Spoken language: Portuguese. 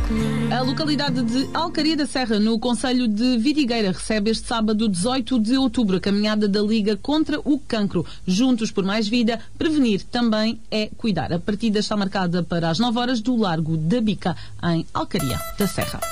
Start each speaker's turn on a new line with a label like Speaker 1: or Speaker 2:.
Speaker 1: A localidade de Alcaria da Serra, no concelho de Vidigueira, recebe este sábado, 18 de outubro, a caminhada da Liga contra o Cancro. Juntos por mais vida, prevenir também é cuidar. A partida está marcada para as 9 horas do Largo da Bica, em Alcaria da Serra.